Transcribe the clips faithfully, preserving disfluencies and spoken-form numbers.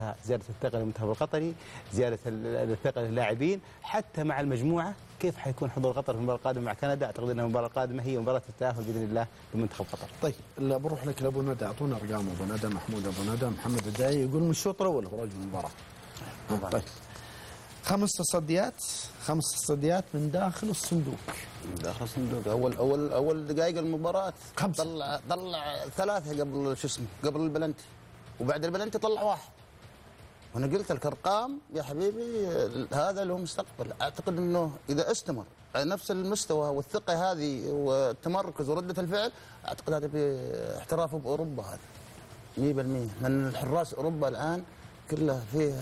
زيادة الثقة للمنتخب القطري، زيادة الثقة للاعبين، حتى مع المجموعة كيف حيكون حضور قطر في المباراة القادمة مع كندا. أعتقد أن المباراة القادمة هي مباراة التأهل بإذن الله لمنتخب قطر. طيب بروح لك لأبو ندى، أعطونا أرقام أبو ندى. محمود أبو ندى، محمد الداعي يقول من الشوط الأول هو رجل المباراة. طيب خمس تصديات خمس تصديات من داخل الصندوق. من داخل الصندوق أول أول أول دقائق المباراة خمسة. طلع طلع ثلاثة قبل شو اسمه قبل البلنتي، وبعد البلنتي طلع واحد. وانا قلت لك ارقام يا حبيبي، هذا له مستقبل. اعتقد انه اذا استمر على نفس المستوى والثقه هذه والتمركز ورده الفعل، اعتقد هذا باحترافه باوروبا هذا مية بالمية. لان الحراس اوروبا الان كلها فيه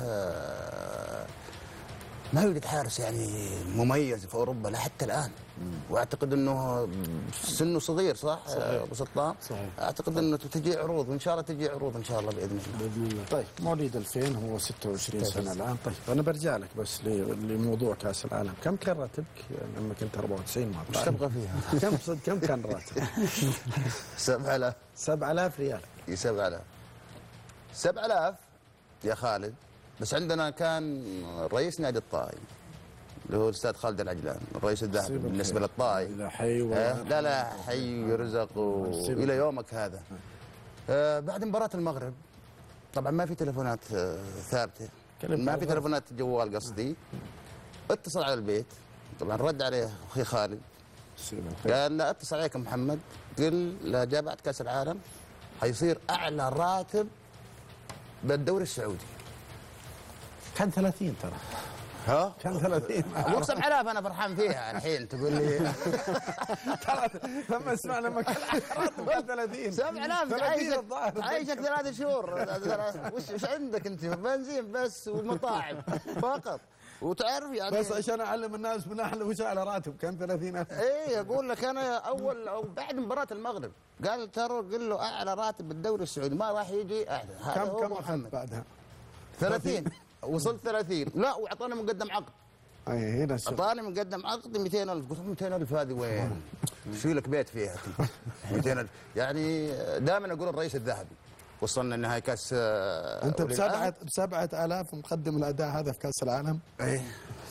ما يوجد حارس يعني مميز في اوروبا لا حتى الان. واعتقد انه سنه صغير صح ابو سلطان؟ صحيح. اعتقد انه تجي عروض، وان شاء الله تجي عروض ان شاء الله باذن الله. باذن الله. طيب مواليد ألفين، هو ستة وعشرين سنه الان. طيب انا برجع لك بس لموضوع كاس العالم. كم كان راتبك لما كنت أربعة وتسعين مع ايش تبغى فيها؟ كم صد كم كان راتب؟ سبعة آلاف. سبعة آلاف ريال. اي سبعة آلاف. سبعة آلاف يا خالد. بس عندنا كان رئيس نادي الطائي اللي هو الاستاذ خالد العجلان، الرئيس الذهبي بالنسبه للطائي. لا حي آه لا لا حي يرزق الى يومك هذا. آه بعد مباراه المغرب طبعا ما في تليفونات آه ثابته، ما في تليفونات جوال قصدي. اتصل على البيت، طبعا رد عليه اخي خالد قال لا اتصل عليك محمد، قل لا جاء بعد كاس العالم حيصير اعلى راتب بالدوري السعودي. كان ثلاثين ترى. ها؟ كان ثلاثين. ابوك سبعة آلاف انا فرحان فيها الحين تقول لي. ترى لما سمعنا لما كان راتب ثلاثين. سبعة آلاف تعيشك تعيشك ثلاث شهور. وش وش عندك انت؟ بنزين بس ومطاعم فقط. وتعرف يعني بس عشان اعلم الناس من احلى وش على راتب كان ثلاثين ألف. ايه اقول لك انا اول او بعد مباراه المغرب قال ترى قل له اعلى راتب بالدوري السعودي ما راح يجي اعلى. كم كم اخذت بعدها؟ ثلاثين. وصلت ثلاثين. لا واعطاني مقدم عقد. اي هنا اعطاني مقدم عقد مئتين ألف. قلت مئتين ألف هذه وين؟ شو لك بيت فيها مئتين ألف. يعني دائما اقول الرئيس الذهبي وصلنا نهائي كاس. انت بسبعة بسبعة آلاف مقدم الاداء هذا في كاس العالم. ايه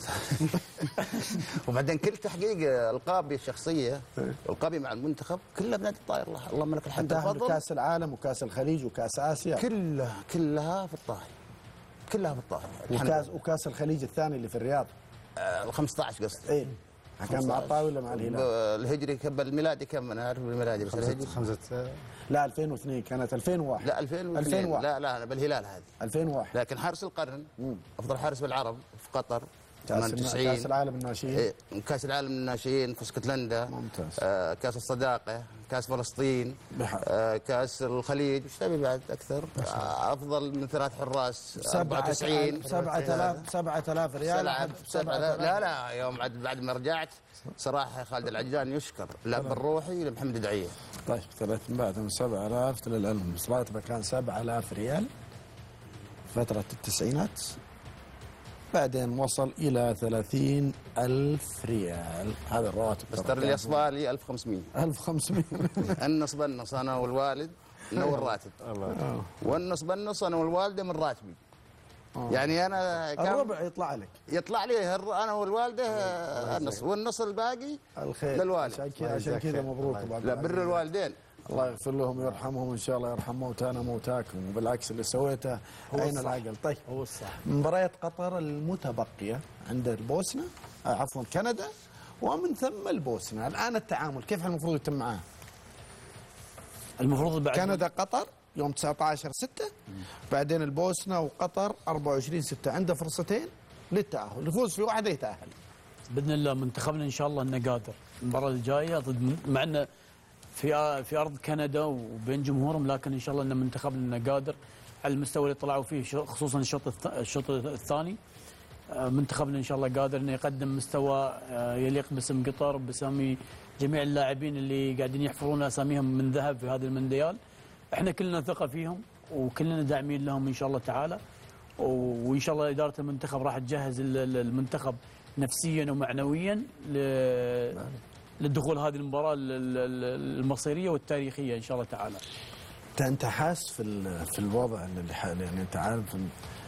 وبعدين كل تحقيق القابي الشخصيه القابي مع المنتخب كلها بنادي الطائي. الله اللهم لك الحمد والفضل. كاس العالم وكاس الخليج وكاس اسيا كلها كلها في الطائي، كلها في الطائي. وكاس وكاس الخليج الثاني اللي في الرياض. ال خمسة عشر قصدي. ايه كان مع الطائي ولا مع الهلال؟ الهجري كم الميلادي كم انا اعرف الميلادي بس الهجري خمسة. لا ألفين واثنين كانت ألفين وواحد. لا ألفين واثنين. ألفين وواحد. لا لا انا بالهلال هذه ألفين وواحد. لكن حارس القرن مم. افضل حارس بالعرب في قطر كاس, كاس العالم الناشئين. إيه. كاس العالم الناشئين في اسكتلندا. ممتاز. آه كاس الصداقه، كاس فلسطين، آه كاس الخليج. وش تبي بعد اكثر؟ آه افضل من ثلاث حراس أربعة وتسعين. سبعة آلاف سبعة آلاف ريال. سبعة لا لا يوم بعد ما رجعت صراحه خالد العجلان يشكر لا بالروحي لمحمد دعيه. طيب ثلاث بعد من سبعة آلاف للعلم راتبه كان سبعة آلاف ريال فتره التسعينات، بعدين وصل إلى ثلاثين ألف ريال. هذا الراتب. بس ترى اللي أصبح لي ألف وخمسمئة. ألف وخمسمئة. النص بالنص أنا والوالد نور راتب. والنص بالنص أنا والوالدة من راتبي. أوه. يعني أنا الربع يطلع لك. يطلع لي أنا والوالدة النص، والنص الباقي الخير للوالد. عشان كذا عشان كذا مبروك. لا بر الوالدين. الله يغفر لهم ويرحمهم ان شاء الله، يرحم موتانا موتاكم، وبالعكس اللي سويته عين العقل. طيب هو الصح. مباريات قطر المتبقيه عند البوسنه آه عفوا كندا ومن ثم البوسنه، الان التعامل كيف المفروض يتم معاه؟ المفروض بعد كندا قطر يوم تسعة عشر ستة، بعدين البوسنه وقطر أربعة وعشرين ستة، عنده فرصتين للتاهل، يفوز في واحده يتاهل باذن الله. منتخبنا ان شاء الله انه قادر المباراه الجايه ضد، مع انه في في ارض كندا وبين جمهورهم، لكن ان شاء الله ان منتخبنا انه قادر على المستوى اللي طلعوا فيه، خصوصا الشوط الشوط الثاني. منتخبنا ان شاء الله قادر انه يقدم مستوى يليق باسم قطر وباسامي جميع اللاعبين اللي قاعدين يحفرون اساميهم من ذهب في هذا المونديال. احنا كلنا ثقه فيهم وكلنا داعمين لهم ان شاء الله تعالى، وان شاء الله اداره المنتخب راح تجهز المنتخب نفسيا ومعنويا للدخول هذه المباراه المصيريه والتاريخيه ان شاء الله تعالى. انت انت حاس في ال- في الوضع اللي حاليا، يعني انت عارف